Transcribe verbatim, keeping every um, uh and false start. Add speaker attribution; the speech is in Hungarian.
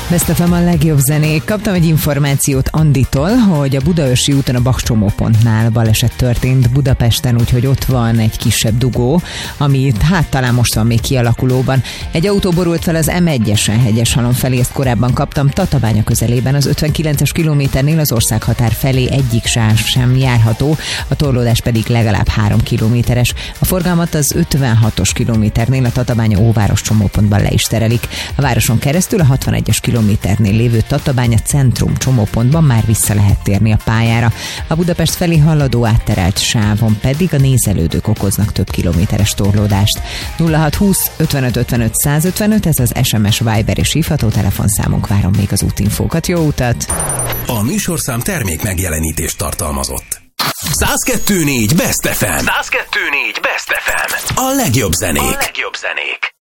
Speaker 1: Best ef em a legjobb zenék. Kaptam egy információt Anditól, hogy a Budaörsi úton a Bach csomópontnál baleset történt Budapesten, úgyhogy ott van egy kisebb dugó, ami hát talán most van még kialakulóban. Egy autó borult fel az em egyesen Hegyeshalom felé, ezt korábban kaptam, Tatabánya közelében az ötvenkilences kilométernél az országhatár felé egyik sáv sem járható, a torlódás pedig legalább három kilométeres. A forgalmat az ötvenhatos kilométernél a Tatabánya Óváros csomópontban le is terelik. A városon keresztül a hatvanegyes kilométernél lévő Tatabánya Centrum csomópontban már vissza lehet térni a pályára. A Budapest felé haladó átterelt sávon pedig a nézelődők okoznak több kilométeres torlódást. nulla hat húsz ötvenöt ötvenöt százötvenöt, ez az es em es, Viber és hívható telefonszámunk, várom még az útinfókat. Jó utat!
Speaker 2: A műsorszám termék megjelenítést tartalmazott. száz kettő négy Best ef em. száz kettő négy Best ef em. A legjobb zenék. A legjobb zenék.